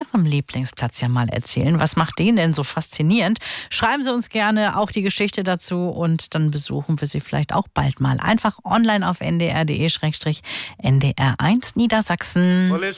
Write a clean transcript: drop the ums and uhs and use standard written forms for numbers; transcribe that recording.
Ihrem Lieblingsplatz ja mal erzählen. Was macht den denn so faszinierend? Schreiben Sie uns gerne auch die Geschichte dazu und dann besuchen wir Sie vielleicht auch bald mal. Einfach online auf ndr.de/ndr1 Niedersachsen.